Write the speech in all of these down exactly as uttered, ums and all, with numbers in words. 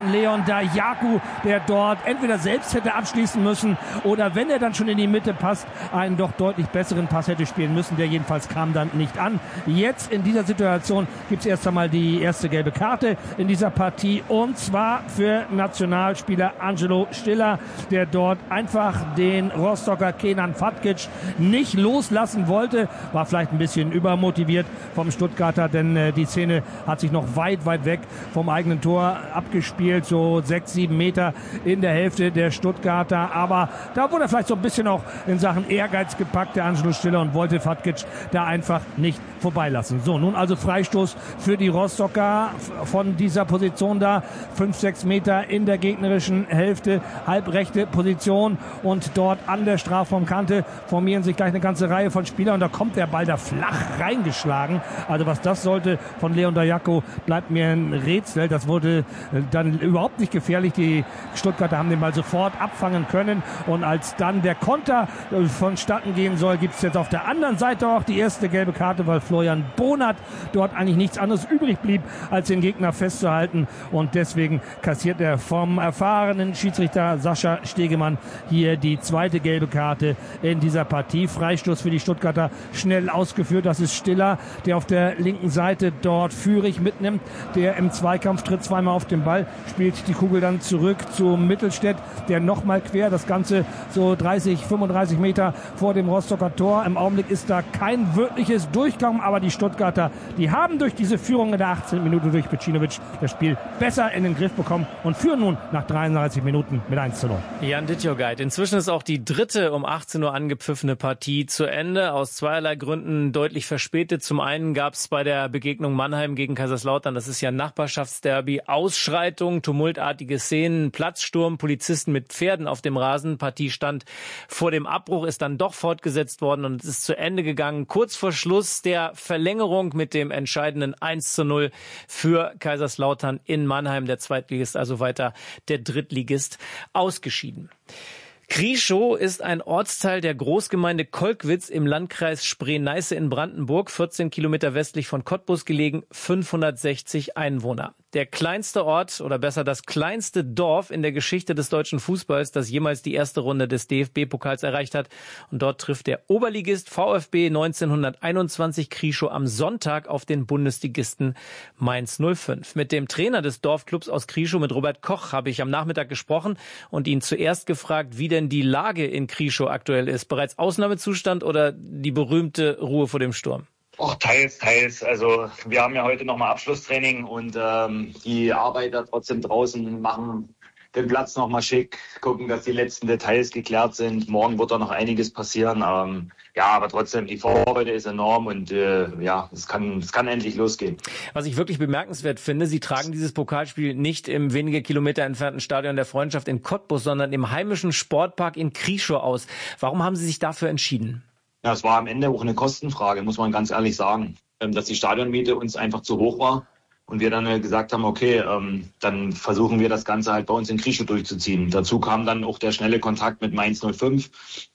Leon Dajaku, der dort entweder selbst hätte abschließen müssen oder wenn er dann schon in die Mitte passt, einen doch deutlich besseren Pass hätte spielen müssen. Der jedenfalls kam dann nicht an. Jetzt in dieser Situation gibt es erst einmal die erste gelbe Karte in dieser Partie und zwar für Nationalspieler Angelo Stiller, der dort einfach den Rostocker Kenan Fatkic nicht loslassen wollte. War vielleicht ein bisschen übermotiviert vom Stuttgarter, denn äh, die Szene hat sich noch weit, weit weg vom eigenen Tor abgespielt, so sechs, sieben Meter in der Hälfte der Stuttgarter. Aber da wurde er vielleicht so ein bisschen auch in Sachen Ehrgeiz gepackt, der Angelo Stiller, und wollte Fatkic da einfach nicht vorbeilassen. So, nun also Freistoß für die Rostocker von dieser Position da. Fünf, sechs Meter in der gegnerischen Hälfte, halbrechte Position und dort an der Strafraumkante formieren sich gleich eine ganze Reihe von Spielern und da kommt der Ball da flach reingeschlagen. Also was das sollte von Leon Dajaku, bleibt mir ein Rätsel. Das wurde dann überhaupt nicht gefährlich. Die Stuttgarter haben den Ball sofort abfangen können und als dann der Konter vonstatten gehen soll, gibt es jetzt auf der anderen Seite auch die erste gelbe Karte, weil Florian Bonat dort eigentlich nichts anderes übrig blieb, als den Gegner festzuhalten und deswegen kassiert er vom erfahrenen Schiedsrichter Sascha Stegemann hier die zweite gelbe Karte in dieser Partie. Freistoß für die Stuttgarter schnell ausgeführt. Das ist Stiller, der auf der linken Seite dort Führig mitnimmt, der im Zweikampf tritt zweimal auf den Ball, spielt die Kugel dann zurück zu Mittelstädt, der nochmal quer, das Ganze so dreißig, fünfunddreißig Meter vor dem Rostocker Tor. Im Augenblick ist da kein wirkliches Durchkommen, aber die Stuttgarter, die haben durch diese Führung in der achtzehnten Minute durch Pecinovic das Spiel besser in den Griff bekommen und führen nun nach dreiunddreißig Minuten mit eins zu null. Jan Dittjogait. Inzwischen ist auch die dritte um achtzehn Uhr angepfiffene Partie zu Ende. Aus zweierlei Gründen deutlich verspätet. Zum einen gab es bei der Begegnung Mannheim gegen Kaiserslautern, das ist ja ein Nachbarschaftsderby, Ausschreitungen, tumultartige Szenen, Platzsturm, Polizisten mit Pferden auf dem Rasen. Partie stand vor dem Abbruch, ist dann doch fortgesetzt worden und es ist zu Ende gegangen. Kurz vor Schluss der Verlängerung mit dem entscheidenden eins zu null für Kaiserslautern in Mannheim. Der Zweitligist, also weiter der Drittligist, ausgeschieden. Krieschow ist ein Ortsteil der Großgemeinde Kolkwitz im Landkreis Spree-Neiße in Brandenburg, vierzehn Kilometer westlich von Cottbus gelegen, fünfhundertsechzig Einwohner. Der kleinste Ort oder besser das kleinste Dorf in der Geschichte des deutschen Fußballs, das jemals die erste Runde des D F B-Pokals erreicht hat. Und dort trifft der Oberligist VfB neunzehnhunderteinundzwanzig Krieschow am Sonntag auf den Bundesligisten Mainz null fünf. Mit dem Trainer des Dorfclubs aus Krieschow, mit Robert Koch, habe ich am Nachmittag gesprochen und ihn zuerst gefragt, wie denn die Lage in Krieschow aktuell ist. Bereits Ausnahmezustand oder die berühmte Ruhe vor dem Sturm? Och, teils, teils. Also wir haben ja heute nochmal Abschlusstraining und ähm, die Arbeiter trotzdem draußen machen den Platz nochmal schick, gucken, dass die letzten Details geklärt sind. Morgen wird da noch einiges passieren. Ähm, ja, aber trotzdem, die Vorfreude ist enorm und äh, ja, es kann, es kann endlich losgehen. Was ich wirklich bemerkenswert finde, Sie tragen dieses Pokalspiel nicht im wenige Kilometer entfernten Stadion der Freundschaft in Cottbus, sondern im heimischen Sportpark in Krieschow aus. Warum haben Sie sich dafür entschieden? Ja, es war am Ende auch eine Kostenfrage, muss man ganz ehrlich sagen, dass die Stadionmiete uns einfach zu hoch war und wir dann gesagt haben, okay, ähm, dann versuchen wir das Ganze halt bei uns in Krieschow durchzuziehen. Dazu kam dann auch der schnelle Kontakt mit Mainz null fünf,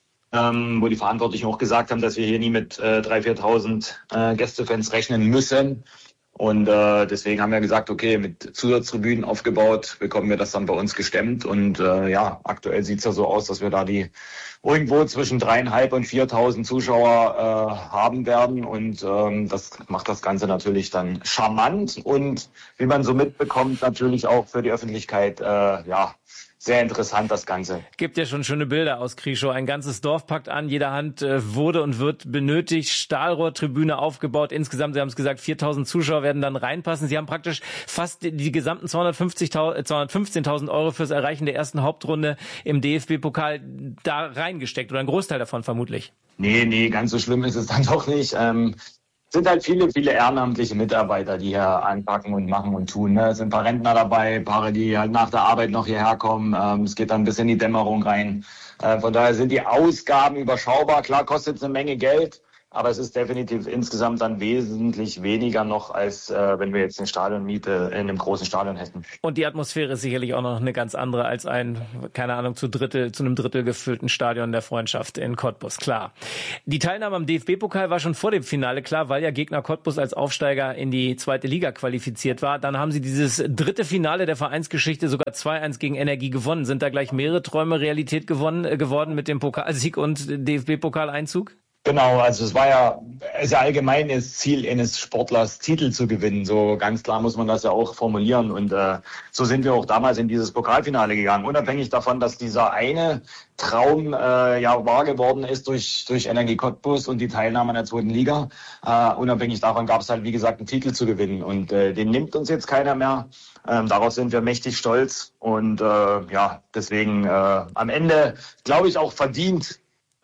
ähm, wo die Verantwortlichen auch gesagt haben, dass wir hier nie mit äh, dreitausend, viertausend äh, Gästefans rechnen müssen. Und äh, deswegen haben wir gesagt, okay, mit Zusatztribünen aufgebaut, bekommen wir das dann bei uns gestemmt. Und äh, ja, aktuell sieht's ja so aus, dass wir da die irgendwo zwischen dreieinhalb und viertausend Zuschauer äh, haben werden. Und ähm, das macht das Ganze natürlich dann charmant und wie man so mitbekommt, natürlich auch für die Öffentlichkeit äh, ja sehr interessant, das Ganze. Gibt ja schon schöne Bilder aus Krieschow. Ein ganzes Dorf packt an, jeder Hand äh, wurde und wird benötigt. Stahlrohrtribüne aufgebaut. Insgesamt, Sie haben es gesagt, viertausend Zuschauer werden dann reinpassen. Sie haben praktisch fast die gesamten zweihundertfünfzehntausend Euro fürs Erreichen der ersten Hauptrunde im D F B-Pokal da reingesteckt. Oder ein Großteil davon vermutlich. Nee, nee, ganz so schlimm ist es dann doch nicht. Ähm sind halt viele, viele ehrenamtliche Mitarbeiter, die hier anpacken und machen und tun. Ne? Es sind ein paar Rentner dabei, Paare, die halt nach der Arbeit noch hierher kommen. Ähm, es geht dann bis in die Dämmerung rein. Äh, von daher sind die Ausgaben überschaubar. Klar kostet es eine Menge Geld, Aber es ist definitiv insgesamt dann wesentlich weniger noch, als äh, wenn wir jetzt eine Stadionmiete in einem großen Stadion hätten. Und die Atmosphäre ist sicherlich auch noch eine ganz andere als ein, keine Ahnung, zu Drittel, zu einem Drittel gefüllten Stadion der Freundschaft in Cottbus, klar. Die Teilnahme am D F B-Pokal war schon vor dem Finale klar, weil ja Gegner Cottbus als Aufsteiger in die zweite Liga qualifiziert war. Dann haben sie dieses dritte Finale der Vereinsgeschichte sogar zwei eins gegen Energie gewonnen. Sind da gleich mehrere Träume Realität gewonnen, äh, geworden mit dem Pokalsieg und D F B-Pokaleinzug? Genau, also es war ja, es ist ja allgemein das Ziel eines Sportlers, Titel zu gewinnen. So ganz klar muss man das ja auch formulieren. Und äh, so sind wir auch damals in dieses Pokalfinale gegangen. Unabhängig davon, dass dieser eine Traum äh, ja wahr geworden ist durch durch Energie Cottbus und die Teilnahme in der zweiten Liga. Äh, unabhängig davon gab es halt, wie gesagt, einen Titel zu gewinnen. Und äh, den nimmt uns jetzt keiner mehr. Ähm, darauf sind wir mächtig stolz. Und äh, ja, deswegen äh, am Ende, glaube ich, auch verdient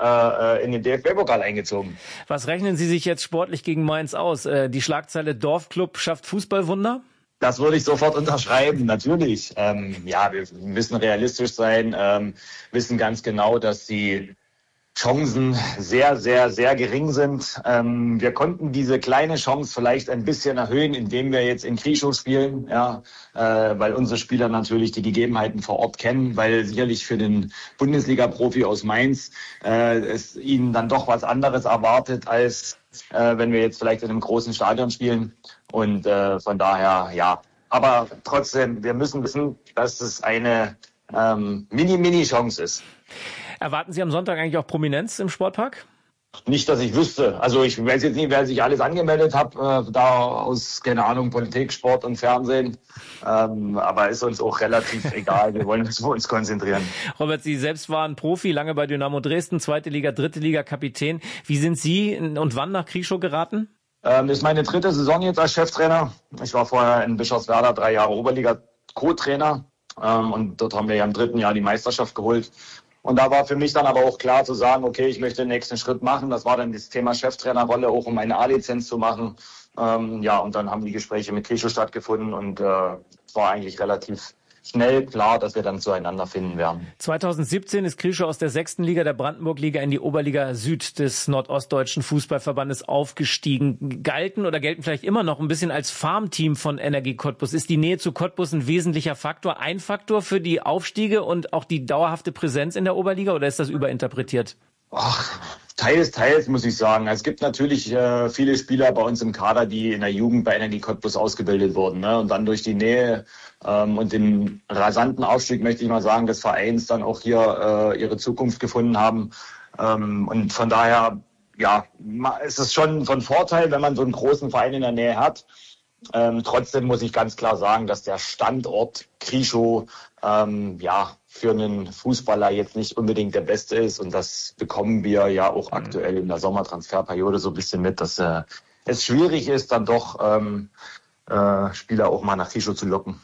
in den D F B-Pokal eingezogen. Was rechnen Sie sich jetzt sportlich gegen Mainz aus? Die Schlagzeile Dorfclub schafft Fußballwunder? Das würde ich sofort unterschreiben, natürlich. Ähm, ja, wir müssen realistisch sein, ähm, wissen ganz genau, dass die Chancen sehr, sehr, sehr gering sind. Ähm, wir konnten diese kleine Chance vielleicht ein bisschen erhöhen, indem wir jetzt in Krieschow spielen, ja, äh, weil unsere Spieler natürlich die Gegebenheiten vor Ort kennen, weil sicherlich für den Bundesliga-Profi aus Mainz äh, es ihnen dann doch was anderes erwartet, als äh, wenn wir jetzt vielleicht in einem großen Stadion spielen. Und äh, von daher, ja. Aber trotzdem, wir müssen wissen, dass es eine ähm, Mini-Mini-Chance ist. Erwarten Sie am Sonntag eigentlich auch Prominenz im Sportpark? Nicht, dass ich wüsste. Also ich weiß jetzt nicht, wer sich alles angemeldet hat, äh, da aus, keine Ahnung, Politik, Sport und Fernsehen. Ähm, aber ist uns auch relativ egal. Wir wollen uns auf uns konzentrieren. Robert, Sie selbst waren Profi, lange bei Dynamo Dresden, zweite Liga, dritte Liga, Kapitän. Wie sind Sie und wann nach Krieschow geraten? Ähm, das ist meine dritte Saison jetzt als Cheftrainer. Ich war vorher in Bischofswerda drei Jahre Oberliga-Co-Trainer. Ähm, und dort haben wir ja im dritten Jahr die Meisterschaft geholt. Und da war für mich dann aber auch klar zu sagen, okay, ich möchte den nächsten Schritt machen. Das war dann das Thema Cheftrainerrolle, auch um eine A-Lizenz zu machen. Ähm, ja, und dann haben die Gespräche mit Krieschow stattgefunden und äh, es war eigentlich relativ schnell klar, dass wir dann zueinander finden werden. zweitausendsiebzehn ist Krieschow aus der sechsten Liga der Brandenburg-Liga in die Oberliga Süd des Nordostdeutschen Fußballverbandes aufgestiegen. Galten oder gelten vielleicht immer noch ein bisschen als Farmteam von Energie Cottbus. Ist die Nähe zu Cottbus ein wesentlicher Faktor, ein Faktor für die Aufstiege und auch die dauerhafte Präsenz in der Oberliga oder ist das überinterpretiert? Ach, teils, teils, muss ich sagen. Es gibt natürlich äh, viele Spieler bei uns im Kader, die in der Jugend bei Energie Cottbus ausgebildet wurden. Ne? Und dann durch die Nähe ähm, und den rasanten Aufstieg, möchte ich mal sagen, des Vereins dann auch hier äh, ihre Zukunft gefunden haben. Ähm, und von daher, ja, ist es schon von Vorteil, wenn man so einen großen Verein in der Nähe hat. Ähm, trotzdem muss ich ganz klar sagen, dass der Standort Krieschow ähm, ja für einen Fußballer jetzt nicht unbedingt der beste ist. Und das bekommen wir ja auch mhm. aktuell in der Sommertransferperiode so ein bisschen mit, dass äh, es schwierig ist, dann doch ähm, äh, Spieler auch mal nach Krieschow zu locken.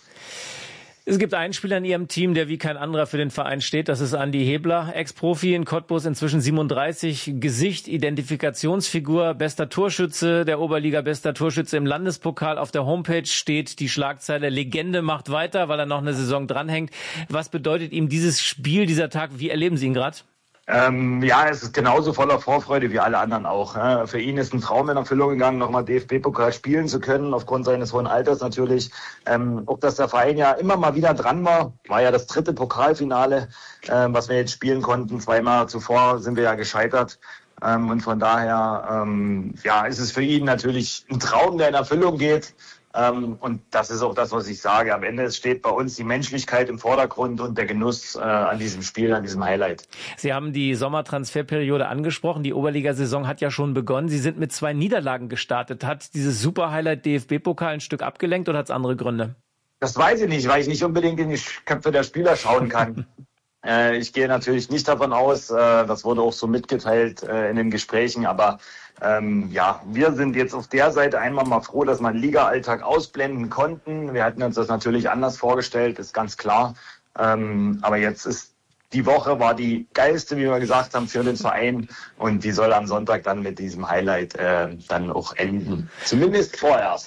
Es gibt einen Spieler in Ihrem Team, der wie kein anderer für den Verein steht. Das ist Andi Hebler, Ex-Profi in Cottbus, inzwischen siebenunddreißig, Gesicht, Identifikationsfigur, bester Torschütze der Oberliga, bester Torschütze im Landespokal. Auf der Homepage steht die Schlagzeile Legende macht weiter, weil er noch eine Saison dranhängt. Was bedeutet ihm dieses Spiel, dieser Tag? Wie erleben Sie ihn gerade? Ähm, ja, es ist genauso voller Vorfreude wie alle anderen auch. Ja. Für ihn ist ein Traum in Erfüllung gegangen, nochmal D F B-Pokal spielen zu können, aufgrund seines hohen Alters natürlich. Ähm, auch dass der Verein ja immer mal wieder dran war, war ja das dritte Pokalfinale, ähm, was wir jetzt spielen konnten. Zweimal zuvor sind wir ja gescheitert. Ähm, und von daher ähm, ja, ist es für ihn natürlich ein Traum, der in Erfüllung geht. Ähm, und das ist auch das, was ich sage. Am Ende steht bei uns die Menschlichkeit im Vordergrund und der Genuss äh, an diesem Spiel, an diesem Highlight. Sie haben die Sommertransferperiode angesprochen. Die Oberligasaison hat ja schon begonnen. Sie sind mit zwei Niederlagen gestartet. Hat dieses Super-Highlight D F B-Pokal ein Stück abgelenkt oder hat es andere Gründe? Das weiß ich nicht, weil ich nicht unbedingt in die Köpfe der Spieler schauen kann. äh, ich gehe natürlich nicht davon aus, äh, das wurde auch so mitgeteilt äh, in den Gesprächen, aber Ähm, ja, wir sind jetzt auf der Seite einmal mal froh, dass wir den Liga-Alltag ausblenden konnten. Wir hatten uns das natürlich anders vorgestellt, ist ganz klar. Ähm, aber jetzt ist die Woche war die geilste, wie wir gesagt haben, für den Verein. Und die soll am Sonntag dann mit diesem Highlight äh, dann auch enden. Zumindest vorerst.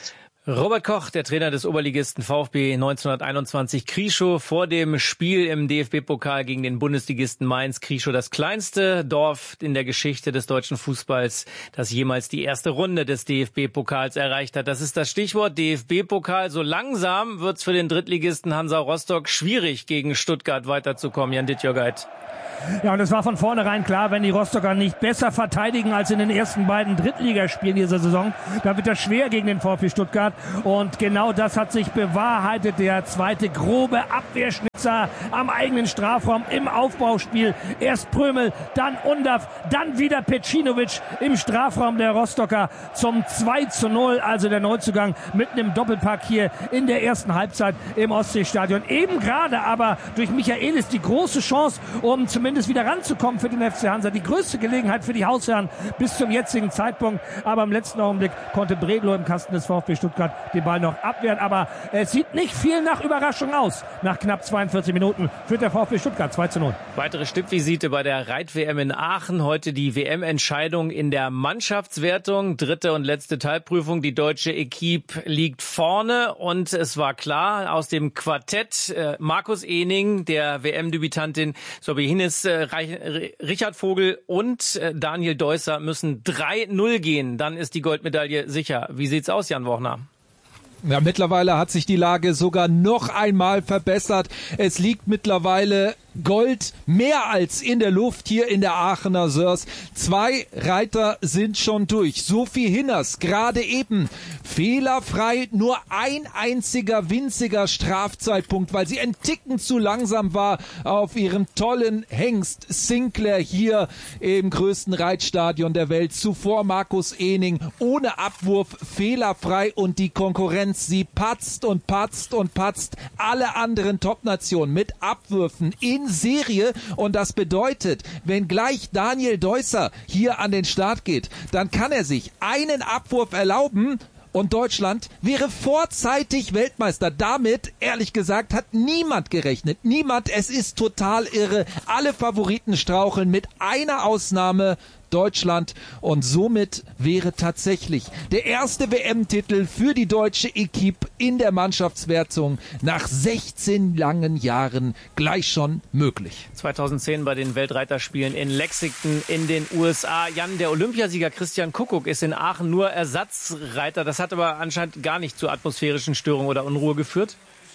Robert Koch, der Trainer des Oberligisten VfB neunzehnhunderteinundzwanzig Krieschow, vor dem Spiel im D F B-Pokal gegen den Bundesligisten Mainz. Krieschow, das kleinste Dorf in der Geschichte des deutschen Fußballs, das jemals die erste Runde des D F B-Pokals erreicht hat. Das ist das Stichwort D F B-Pokal. So langsam wird's für den Drittligisten Hansa Rostock schwierig, gegen Stuttgart weiterzukommen. Jan Dittjörgeit. Ja, und es war von vornherein klar, wenn die Rostocker nicht besser verteidigen als in den ersten beiden Drittligaspielen dieser Saison, dann wird das schwer gegen den VfB Stuttgart. Und genau das hat sich bewahrheitet. Der zweite grobe Abwehrschnitzer am eigenen Strafraum im Aufbauspiel. Erst Prömel, dann Undav, dann wieder Pecinovic im Strafraum der Rostocker zum zwei zu null. Also der Neuzugang mitten im Doppelpack hier in der ersten Halbzeit im Ostseestadion. Eben gerade aber durch Michaelis die große Chance, um zumindest wieder ranzukommen für den F C Hansa. Die größte Gelegenheit für die Hausherren bis zum jetzigen Zeitpunkt. Aber im letzten Augenblick konnte Bredlow im Kasten des VfB Stuttgart den Ball noch abwehren. Aber es sieht nicht viel nach Überraschung aus. Nach knapp zweiundvierzig Minuten führt der VfB Stuttgart zwei zu null. Weitere Stippvisite bei der Reit-W M in Aachen. Heute die W M-Entscheidung in der Mannschaftswertung. Dritte und letzte Teilprüfung. Die deutsche Equipe liegt vorne. Und es war klar, aus dem Quartett äh, Markus Ehning, der W M-Debütantin Sobi Hines, Richard Vogel und Daniel Deusser müssen drei null gehen. Dann ist die Goldmedaille sicher. Wie sieht's aus, Jan Wochner? Ja, mittlerweile hat sich die Lage sogar noch einmal verbessert. Es liegt mittlerweile Gold mehr als in der Luft hier in der Aachener Sörs. Zwei Reiter sind schon durch. Sophie Hinners gerade eben fehlerfrei, nur ein einziger winziger Strafzeitpunkt, weil sie ein Ticken zu langsam war auf ihrem tollen Hengst Sinclair hier im größten Reitstadion der Welt. Zuvor Markus Ehning ohne Abwurf fehlerfrei und die Konkurrenz, sie patzt und patzt und patzt alle anderen Top-Nationen mit Abwürfen in Serie, und das bedeutet, wenn gleich Daniel Deusser hier an den Start geht, dann kann er sich einen Abwurf erlauben und Deutschland wäre vorzeitig Weltmeister. Damit, ehrlich gesagt, hat niemand gerechnet. Niemand, es ist total irre. Alle Favoriten straucheln mit einer Ausnahme, Deutschland, und somit wäre tatsächlich der erste W M-Titel für die deutsche Equipe in der Mannschaftswertung nach sechzehn langen Jahren gleich schon möglich. zweitausendzehn bei den Weltreiterspielen in Lexington in den U S A. Jan, der Olympiasieger Christian Kuckuck ist in Aachen nur Ersatzreiter. Das hat aber anscheinend gar nicht zu atmosphärischen Störungen oder Unruhe geführt.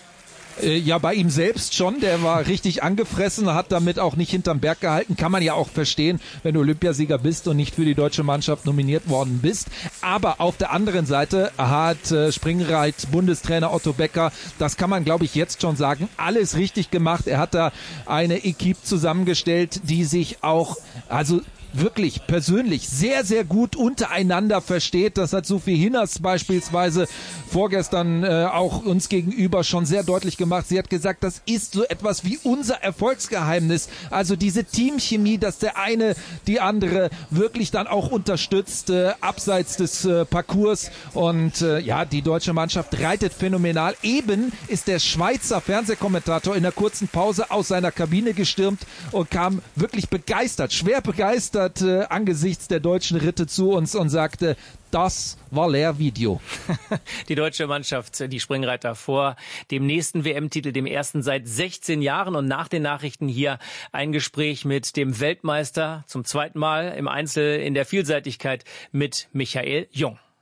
Ja, bei ihm selbst schon. Der war richtig angefressen, hat damit auch nicht hinterm Berg gehalten. Kann man ja auch verstehen, wenn du Olympiasieger bist und nicht für die deutsche Mannschaft nominiert worden bist. Aber auf der anderen Seite hat äh, Springreit-Bundestrainer Otto Becker, das kann man, glaube ich, jetzt schon sagen, alles richtig gemacht. Er hat da eine Equipe zusammengestellt, die sich auch, also wirklich persönlich sehr, sehr gut untereinander versteht. Das hat Sophie Hinners beispielsweise vorgestern äh, auch uns gegenüber schon sehr deutlich gemacht. Sie hat gesagt, das ist so etwas wie unser Erfolgsgeheimnis. Also diese Teamchemie, dass der eine die andere wirklich dann auch unterstützt, äh, abseits des äh, Parcours. Und äh, ja, die deutsche Mannschaft reitet phänomenal. Eben ist der Schweizer Fernsehkommentator in der kurzen Pause aus seiner Kabine gestürmt und kam wirklich begeistert, schwer begeistert Äh, angesichts der deutschen Ritte zu uns und sagte, das war Lehrvideo. Die deutsche Mannschaft, die Springreiter, vor dem nächsten W M-Titel, dem ersten seit sechzehn Jahren. Und nach den Nachrichten hier ein Gespräch mit dem Weltmeister zum zweiten Mal im Einzel in der Vielseitigkeit mit Michael Jung.